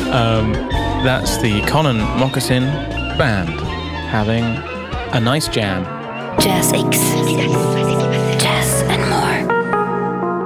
That's the Conan Moccasin Band having a nice jam. Jazz X.